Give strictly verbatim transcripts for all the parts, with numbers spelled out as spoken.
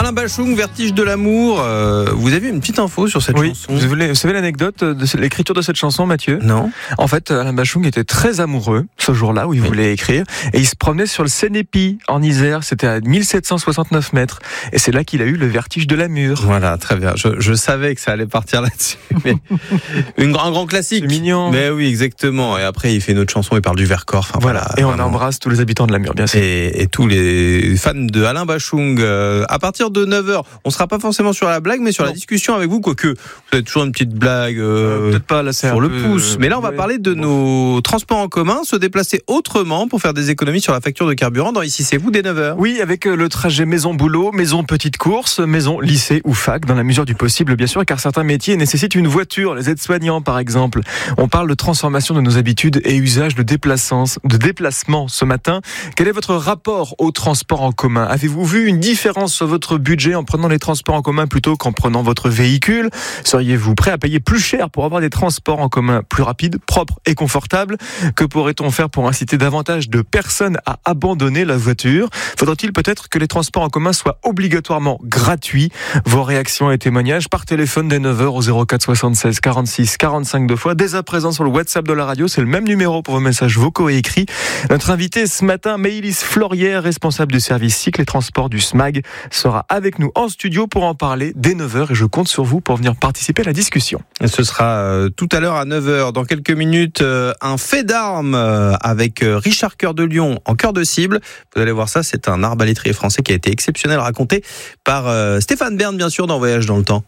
Alain Bachung, Vertige de l'amour. Euh, vous avez une petite info sur cette oui, chanson. Vous, voulez, vous savez l'anecdote de l'écriture de cette chanson, Mathieu ? Non. En fait, Alain Bachung était très amoureux ce jour-là où il oui. voulait écrire, et il se promenait sur le Sénépi en Isère. C'était à mille sept cent soixante-neuf mètres, et c'est là qu'il a eu le vertige de l'amour. Voilà, très bien. Je, je savais que ça allait partir là-dessus. Mais une, un grand classique. C'est mignon. Mais oui, exactement. Et après, il fait une autre chanson. Il parle du Vercors. Enfin, voilà. voilà. Et on vraiment. embrasse tous les habitants de la Mure, bien sûr. Et, et tous les fans de Alain Bachung. Euh, à partir de neuf heures, on sera pas forcément sur la blague, mais sur non. la discussion avec vous, quoique vous avez toujours une petite blague euh, euh, peut-être pas là, c'est sur le peu, pouce. Mais là, on va ouais. parler de nos transports en commun, se déplacer autrement pour faire des économies sur la facture de carburant dans Ici c'est vous dès neuf heures. Oui, avec le trajet maison-boulot, maison-petite course, maison lycée ou fac, dans la mesure du possible, bien sûr, car certains métiers nécessitent une voiture, les aides-soignants par exemple. On parle de transformation de nos habitudes et usages de déplacement, de déplacement ce matin. Quel est votre rapport au transport en commun ? Avez-vous vu une différence sur votre budget en prenant les transports en commun plutôt qu'en prenant votre véhicule ? Seriez-vous prêt à payer plus cher pour avoir des transports en commun plus rapides, propres et confortables ? Que pourrait-on faire pour inciter davantage de personnes à abandonner la voiture ? Faudrait-il peut-être que les transports en commun soient obligatoirement gratuits ? Vos réactions et témoignages par téléphone dès neuf heures au zéro quatre soixante-seize quarante-six quarante-cinq deux fois. Dès à présent sur le WhatsApp de la radio, c'est le même numéro pour vos messages vocaux et écrits. Notre invité ce matin, Maëlys Florière, responsable du service cycle et transport du S M A G, sera avec nous en studio pour en parler dès neuf heures et je compte sur vous pour venir participer à la discussion. Et ce sera euh, tout à l'heure à neuf heures. Dans quelques minutes, euh, un fait d'armes euh, avec euh, Richard Cœur de Lion en cœur de cible. Vous allez voir ça, c'est un arbalétrier français qui a été exceptionnel, raconté par euh, Stéphane Bern, bien sûr, dans Voyage dans le temps.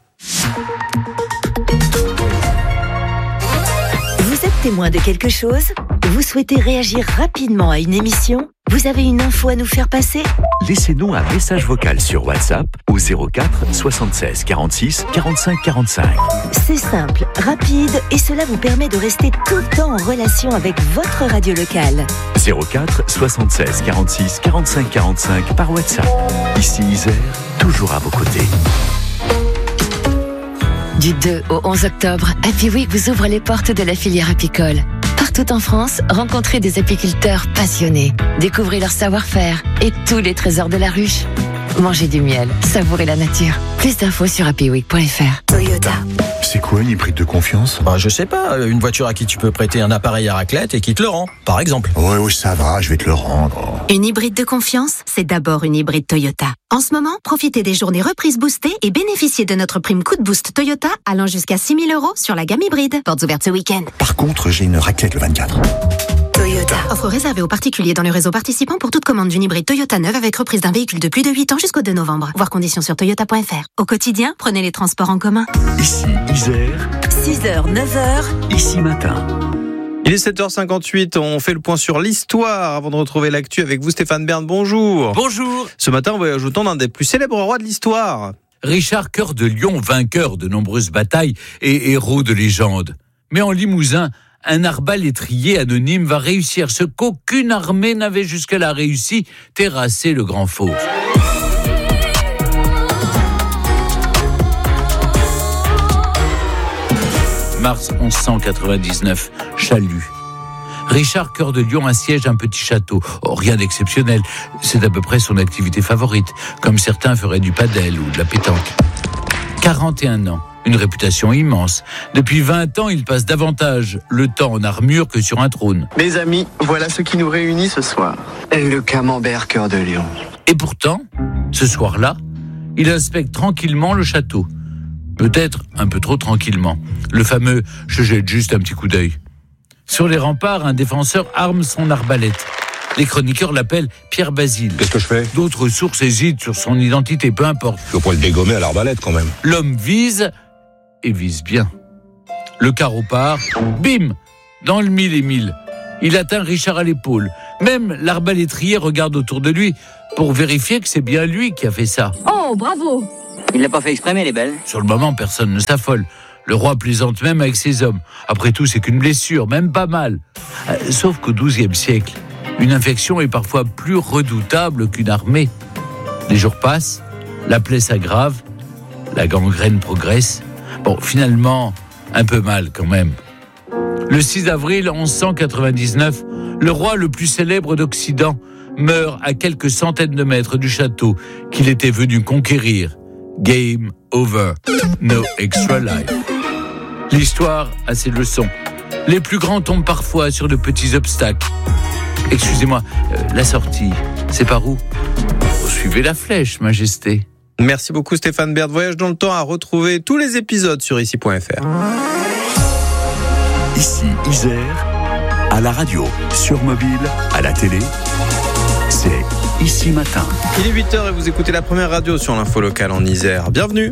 Vous êtes témoin de quelque chose ? Vous souhaitez réagir rapidement à une émission ? Vous avez une info à nous faire passer ? Laissez-nous un message vocal sur WhatsApp au zéro quatre soixante-seize quarante-six quarante-cinq quarante-cinq. C'est simple, rapide et cela vous permet de rester tout le temps en relation avec votre radio locale. zéro quatre soixante-seize quarante-six quarante-cinq quarante-cinq par WhatsApp. Ici Isère, toujours à vos côtés. Du deux au onze octobre, Happy Week vous ouvre les portes de la filière apicole. Partout en France, rencontrez des apiculteurs passionnés. Découvrez leur savoir-faire et tous les trésors de la ruche. Mangez du miel, savourez la nature. Plus d'infos sur happy week point f r. Toyota. C'est quoi une hybride de confiance ? Bah, je sais pas, une voiture à qui tu peux prêter un appareil à raclette et qui te le rend, par exemple. Ouais, ouais, ça va, je vais te le rendre. Une hybride de confiance, c'est d'abord une hybride Toyota. En ce moment, profitez des journées reprises boostées et bénéficiez de notre prime coup de boost Toyota allant jusqu'à six mille euros sur la gamme hybride. Portes ouvertes ce week-end. Par contre, j'ai une raclette le vingt-quatre. Toyota. Offre réservée aux particuliers dans le réseau participant pour toute commande d'une hybride Toyota neuve avec reprise d'un véhicule de plus de huit ans jusqu'au deux novembre. Voir conditions sur toyota point f r. Au quotidien, prenez les transports en commun. Ici Isère. six heures, neuf heures. Ici matin. Il est sept heures cinquante-huit, on fait le point sur l'histoire avant de retrouver l'actu avec vous Stéphane Bern, bonjour. Bonjour. Ce matin, on voyage au temps d'un des plus célèbres rois de l'histoire. Richard Cœur de Lion, vainqueur de nombreuses batailles et héros de légende. Mais en Limousin, un arbalétrier anonyme va réussir ce qu'aucune armée n'avait jusque-là réussi, terrasser le grand fauve. Mars mille cent quatre-vingt-dix-neuf, Chalut. Richard Cœur de Lion assiège un petit château. Oh, rien d'exceptionnel, c'est à peu près son activité favorite, comme certains feraient du padel ou de la pétanque. quarante et un ans, une réputation immense. Depuis vingt ans, il passe davantage le temps en armure que sur un trône. Mes amis, voilà ce qui nous réunit ce soir. Le camembert Cœur de Lion. Et pourtant, ce soir-là, il inspecte tranquillement le château. Peut-être un peu trop tranquillement. Le fameux « je jette juste un petit coup d'œil ». Sur les remparts, un défenseur arme son arbalète. Les chroniqueurs l'appellent Pierre Basile. Qu'est-ce que je fais ? D'autres sources hésitent sur son identité, peu importe. Je peux pas le dégommer à l'arbalète quand même. L'homme vise, et vise bien. Le carreau part, bim, dans le mille et mille. Il atteint Richard à l'épaule. Même l'arbalétrier regarde autour de lui pour vérifier que c'est bien lui qui a fait ça. Oh, bravo ! Il l'a pas fait exprès, mais elle est belle. Sur le moment, personne ne s'affole. Le roi plaisante même avec ses hommes. Après tout, c'est qu'une blessure, même pas mal. Euh, sauf qu'au douzième siècle, une infection est parfois plus redoutable qu'une armée. Les jours passent, la plaie s'aggrave, la gangrène progresse. Bon, finalement, un peu mal quand même. Le six avril mille cent quatre-vingt-dix-neuf, le roi le plus célèbre d'Occident meurt à quelques centaines de mètres du château qu'il était venu conquérir. Game over. No extra life. L'histoire a ses leçons. Les plus grands tombent parfois sur de petits obstacles. Excusez-moi, euh, la sortie, c'est par où ? Suivez la flèche, Majesté. Merci beaucoup Stéphane Bern. Voyage dans le temps à retrouver tous les épisodes sur ici point f r. Ici Isère, à la radio, sur mobile, à la télé, c'est Ici Matin. Il est huit heures et vous écoutez la première radio sur l'info locale en Isère. Bienvenue.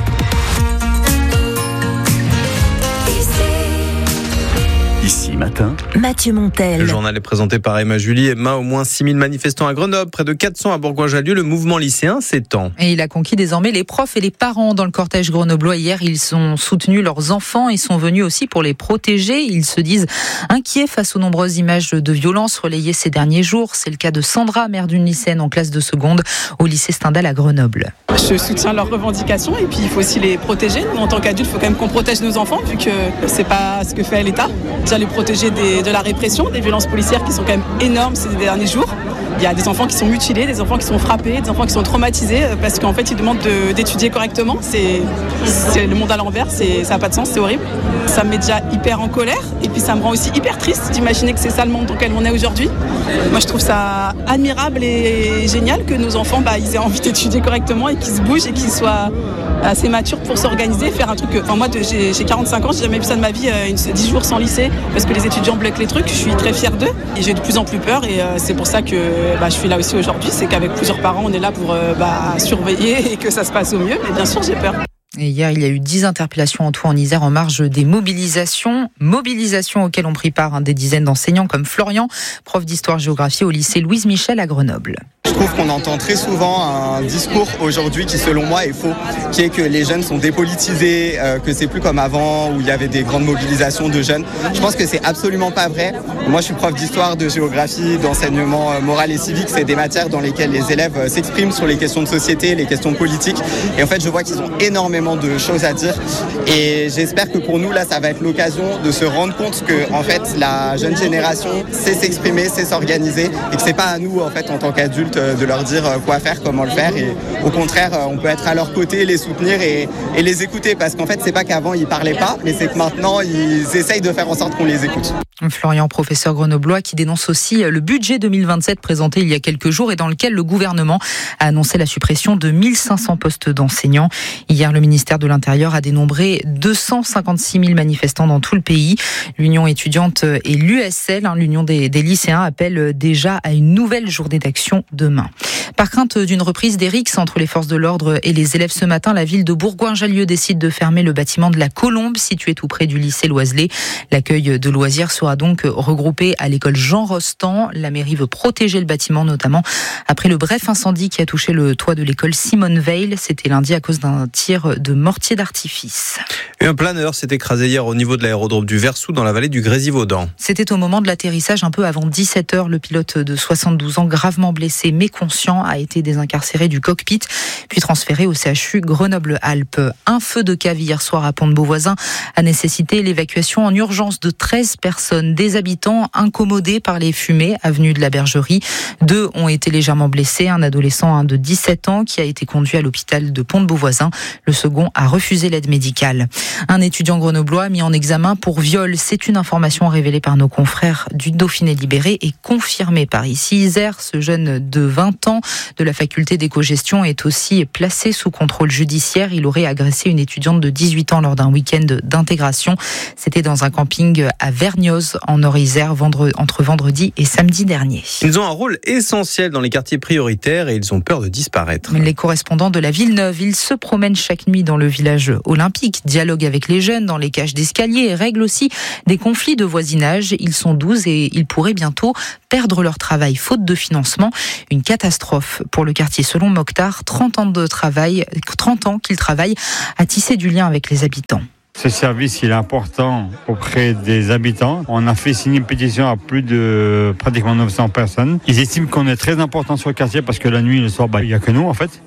Ici Matin, Mathieu Montel. Le journal est présenté par Emma Julie. Emma, au moins six mille manifestants à Grenoble, près de quatre cents à Bourgoin-Jallieu. Le mouvement lycéen s'étend. Et il a conquis désormais les profs et les parents dans le cortège grenoblois. Hier, ils ont soutenu leurs enfants et sont venus aussi pour les protéger. Ils se disent inquiets face aux nombreuses images de violence relayées ces derniers jours. C'est le cas de Sandra, mère d'une lycéenne en classe de seconde au lycée Stendhal à Grenoble. Je soutiens leurs revendications et puis il faut aussi les protéger. Nous, en tant qu'adultes, il faut quand même qu'on protège nos enfants vu que c'est pas ce que fait l'État. Déjà les protéger des, de la répression, des violences policières qui sont quand même énormes ces derniers jours. Il y a des enfants qui sont mutilés, des enfants qui sont frappés, des enfants qui sont traumatisés parce qu'en fait ils demandent de, d'étudier correctement. C'est, c'est le monde à l'envers, c'est, ça n'a pas de sens, c'est horrible. Ça me met déjà hyper en colère et puis ça me rend aussi hyper triste d'imaginer que c'est ça le monde dans lequel on est aujourd'hui. Moi je trouve ça admirable et génial que nos enfants bah, ils aient envie d'étudier correctement et qu'ils se bougent et qu'ils soient assez matures pour s'organiser, faire un truc. Enfin moi de, j'ai, j'ai quarante-cinq ans, j'ai jamais vu ça de ma vie, euh, une, dix jours sans lycée parce que les étudiants bloquent les trucs. Je suis très fière d'eux et j'ai de plus en plus peur et euh, c'est pour ça que bah, je suis là aussi aujourd'hui. C'est qu'avec plusieurs parents on est là pour euh, bah, surveiller et que ça se passe au mieux, mais bien sûr j'ai peur. Et hier, il y a eu dix interpellations en tout en Isère en marge des mobilisations. Mobilisations auxquelles ont pris part hein, des dizaines d'enseignants comme Florian, prof d'histoire-géographie au lycée Louise Michel à Grenoble. Je trouve qu'on entend très souvent un discours aujourd'hui qui, selon moi, est faux, qui est que les jeunes sont dépolitisés, euh, que c'est plus comme avant où il y avait des grandes mobilisations de jeunes. Je pense que c'est absolument pas vrai. Moi, je suis prof d'histoire, de géographie, d'enseignement euh, moral et civique. C'est des matières dans lesquelles les élèves euh, s'expriment sur les questions de société, les questions politiques. Et en fait, je vois qu'ils ont énormément de choses à dire. Et j'espère que pour nous, là, ça va être l'occasion de se rendre compte que, en fait, la jeune génération sait s'exprimer, sait s'organiser, et que c'est pas à nous, en fait, en tant qu'adultes, de leur dire quoi faire, comment le faire. Et au contraire, on peut être à leur côté, les soutenir et, et les écouter. Parce qu'en fait, c'est pas qu'avant, ils parlaient pas, mais c'est que maintenant, ils essayent de faire en sorte qu'on les écoute. Florian, professeur grenoblois, qui dénonce aussi le budget deux mille vingt-sept présenté il y a quelques jours et dans lequel le gouvernement a annoncé la suppression de mille cinq cents postes d'enseignants. Hier, le ministère de l'Intérieur a dénombré deux cent cinquante-six mille manifestants dans tout le pays. L'Union étudiante et l'U S L, hein, l'Union des, des lycéens, appellent déjà à une nouvelle journée d'action demain. Par crainte d'une reprise des rixes entre les forces de l'ordre et les élèves ce matin, la ville de Bourgoin-Jallieu décide de fermer le bâtiment de la Colombe, situé tout près du lycée Loiselet. L'accueil de loisirs sera donc regroupé à l'école Jean Rostand. La mairie veut protéger le bâtiment, notamment après le bref incendie qui a touché le toit de l'école Simone Veil. C'était lundi à cause d'un tir de mortier d'artifice. Et un planeur s'est écrasé hier au niveau de l'aérodrome du Versou dans la vallée du Grésivaudan. C'était au moment de l'atterrissage, un peu avant dix-sept heures. Le pilote de soixante-douze ans, gravement blessé mais conscient, a été désincarcéré du cockpit, puis transféré au C H U Grenoble-Alpes. Un feu de cave hier soir à Pont-de-Beauvoisin a nécessité l'évacuation en urgence de treize personnes. Des habitants incommodés par les fumées avenue de la Bergerie. Deux ont été légèrement blessés. Un adolescent de dix-sept ans qui a été conduit à l'hôpital de Pont-de-Beauvoisin. Le second a refusé l'aide médicale. Un étudiant grenoblois mis en examen pour viol. C'est une information révélée par nos confrères du Dauphiné Libéré et confirmée par ici Isère. Ce jeune de vingt ans de la faculté d'éco-gestion est aussi placé sous contrôle judiciaire. Il aurait agressé une étudiante de dix-huit ans lors d'un week-end d'intégration. C'était dans un camping à Vergnoz, en Nord-Isère, vendre, entre vendredi et samedi dernier. Ils ont un rôle essentiel dans les quartiers prioritaires et ils ont peur de disparaître. Les correspondants de la Villeneuve, ils se promènent chaque nuit dans le village olympique, dialoguent avec les jeunes dans les cages d'escalier et règlent aussi des conflits de voisinage. Ils sont douze et ils pourraient bientôt perdre leur travail faute de financement. Une catastrophe pour le quartier selon Mokhtar. trente ans de travail, trente ans qu'il travaille à tisser du lien avec les habitants. Ce service, il est important auprès des habitants. On a fait signer une pétition à plus de pratiquement neuf cents personnes. Ils estiment qu'on est très important sur le quartier parce que la nuit et le soir, bah, il n'y a que nous en fait.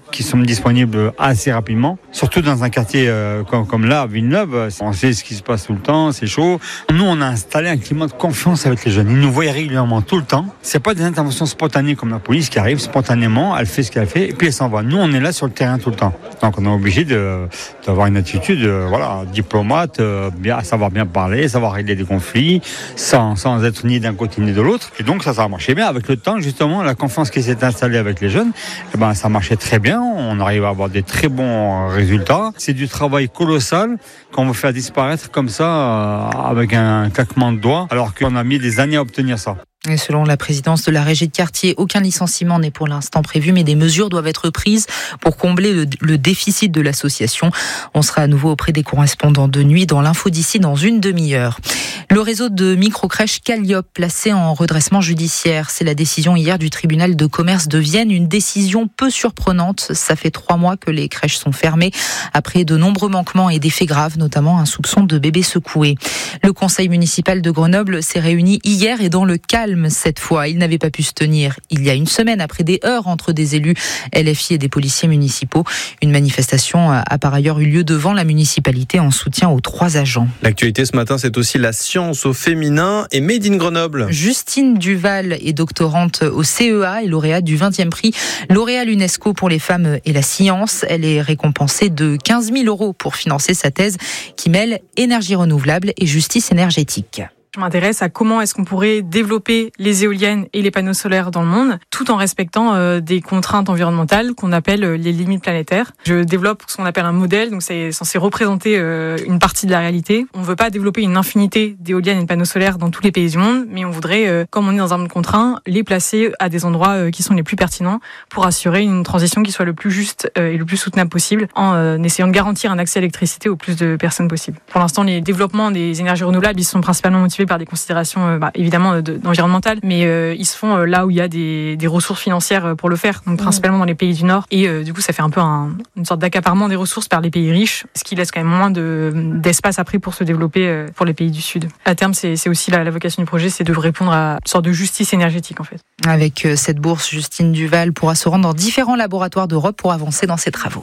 qui sont disponibles assez rapidement. Surtout dans un quartier euh, comme, comme là, à Villeneuve, on sait ce qui se passe tout le temps, c'est chaud. Nous, on a installé un climat de confiance avec les jeunes. Ils nous voient régulièrement tout le temps. C'est pas des interventions spontanées comme la police qui arrive spontanément, elle fait ce qu'elle fait et puis elle s'en va. Nous, on est là sur le terrain tout le temps. Donc, on est obligé de, d'avoir une attitude, euh, voilà, diplomate, euh, bien, savoir bien parler, savoir régler des conflits, sans, sans être ni d'un côté ni de l'autre. Et donc, ça, ça a marché bien. Avec le temps, justement, la confiance qui s'est installée avec les jeunes, eh ben, ça marchait très bien. On arrive à avoir des très bons résultats. C'est du travail colossal qu'on veut faire disparaître comme ça, euh, avec un claquement de doigts, alors qu'on a mis des années à obtenir ça. Et selon la présidence de la régie de quartier, aucun licenciement n'est pour l'instant prévu, mais des mesures doivent être prises pour combler le, le déficit de l'association. On sera à nouveau auprès des correspondants de nuit dans l'info d'ici dans une demi-heure. Le réseau de microcrèches Calliope placé en redressement judiciaire. C'est la décision hier du tribunal de commerce de Vienne. Une décision peu surprenante. Ça fait trois mois que les crèches sont fermées après de nombreux manquements et des faits graves, notamment un soupçon de bébé secoué. Le conseil municipal de Grenoble s'est réuni hier et dans le calme cette fois. Il n'avait pas pu se tenir il y a une semaine après des heurts entre des élus L F I et des policiers municipaux. Une manifestation a par ailleurs eu lieu devant la municipalité en soutien aux trois agents. L'actualité ce matin, c'est aussi la science au féminin et Made in Grenoble. Justine Duval est doctorante au C E A et lauréate du vingtième prix L'Oréal UNESCO pour les femmes et la science. Elle est récompensée de quinze mille euros pour financer sa thèse qui mêle énergie renouvelable et justice énergétique. Je m'intéresse à comment est-ce qu'on pourrait développer les éoliennes et les panneaux solaires dans le monde, tout en respectant euh, des contraintes environnementales qu'on appelle euh, les limites planétaires. Je développe ce qu'on appelle un modèle, donc c'est censé représenter euh, une partie de la réalité. On ne veut pas développer une infinité d'éoliennes et de panneaux solaires dans tous les pays du monde, mais on voudrait, euh, comme on est dans un monde contraint, les placer à des endroits euh, qui sont les plus pertinents pour assurer une transition qui soit le plus juste euh, et le plus soutenable possible, en euh, essayant de garantir un accès à l'électricité au plus de personnes possible. Pour l'instant, les développements des énergies renouvelables, ils sont principalement motivés par des considérations euh, bah, évidemment de, d'environnementales, mais euh, ils se font euh, là où il y a des, des ressources financières pour le faire, donc principalement dans les pays du Nord, et euh, du coup ça fait un peu un, une sorte d'accaparement des ressources par les pays riches, ce qui laisse quand même moins de, d'espace après pour se développer euh, pour les pays du Sud. À terme, c'est, c'est aussi la, la vocation du projet, c'est de répondre à une sorte de justice énergétique en fait. Avec euh, cette bourse, Justine Duval pourra se rendre dans différents laboratoires d'Europe pour avancer dans ses travaux.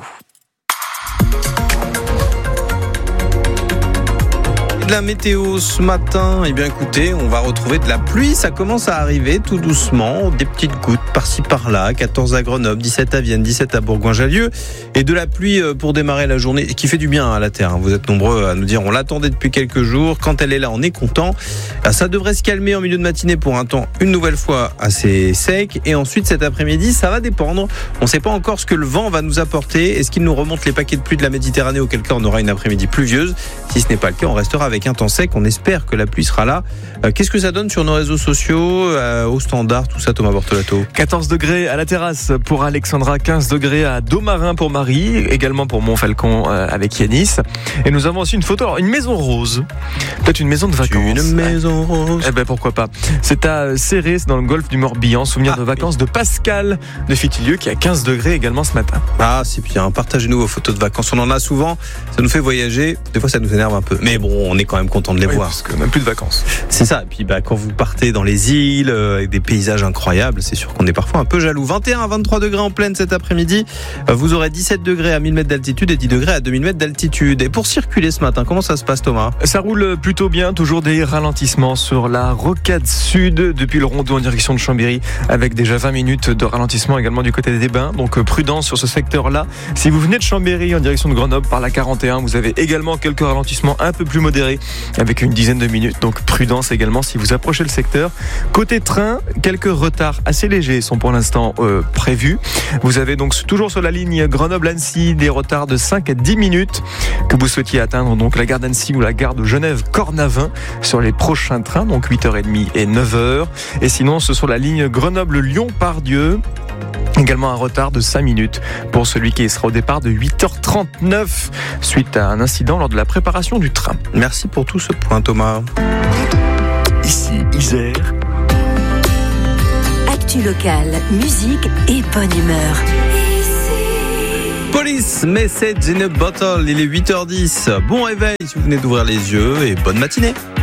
De la météo ce matin, eh bien écoutez, on va retrouver de la pluie, ça commence à arriver tout doucement, des petites gouttes par-ci par-là, quatorze à Grenoble, dix-sept à Vienne, dix-sept à Bourgoin-Jallieu, et de la pluie pour démarrer la journée, qui fait du bien à la terre. Vous êtes nombreux à nous dire, on l'attendait depuis quelques jours, quand elle est là, on est content. Ça devrait se calmer en milieu de matinée pour un temps une nouvelle fois assez sec, et ensuite cet après-midi, ça va dépendre. On ne sait pas encore ce que le vent va nous apporter, est-ce qu'il nous remonte les paquets de pluie de la Méditerranée, auquel cas on aura une après-midi pluvieuse. Si ce n'est pas le cas, on restera avec un temps sec, on espère que la pluie sera là. Euh, qu'est-ce que ça donne sur nos réseaux sociaux, euh, au standard, tout ça, Thomas Bortolato? quatorze degrés à la terrasse pour Alexandra, quinze degrés à Domarin pour Marie, également pour Montfalcon euh, avec Yanis. Et nous avons aussi une photo, alors une maison rose, peut-être une maison de vacances. Une maison rose. Eh ben pourquoi pas. C'est à Céré, c'est dans le golfe du Morbihan, souvenir ah, de vacances oui. de Pascal de Fitilieu qui a quinze degrés également ce matin. Ah c'est bien, partagez-nous vos photos de vacances, on en a souvent, ça nous fait voyager, des fois ça nous énerve un peu, mais bon on est quand même content de les oui, voir. Parce qu'on n'a plus de vacances. C'est ça, et puis bah, quand vous partez dans les îles euh, avec des paysages incroyables, c'est sûr qu'on est parfois un peu jaloux. vingt et un à vingt-trois degrés en pleine cet après-midi, euh, vous aurez dix-sept degrés à mille mètres d'altitude et dix degrés à deux mille mètres d'altitude. Et pour circuler ce matin, comment ça se passe Thomas? Ça roule plutôt bien, toujours des ralentissements sur la rocade sud depuis le Rondeau en direction de Chambéry, avec déjà vingt minutes de ralentissement également du côté des Bains, donc prudence sur ce secteur-là. Si vous venez de Chambéry en direction de Grenoble par la quarante et un, vous avez également quelques ralentissements un peu plus modérés avec une dizaine de minutes, donc prudence également si vous approchez le secteur. Côté train, quelques retards assez légers sont pour l'instant euh, prévus. Vous avez donc toujours sur la ligne Grenoble-Annecy des retards de cinq à dix minutes que vous souhaitiez atteindre, donc la gare d'Annecy ou la gare de Genève-Cornavin sur les prochains trains, donc huit heures trente et neuf heures. Et sinon, ce sur la ligne Grenoble-Lyon-Pardieu. Également un retard de cinq minutes pour celui qui sera au départ de huit heures trente-neuf suite à un incident lors de la préparation du train. Merci pour tout ce point Thomas. Ici Isère. Actu locale, musique et bonne humeur. Police Message in a Bottle, il est huit heures dix. Bon réveil si vous venez d'ouvrir les yeux et bonne matinée.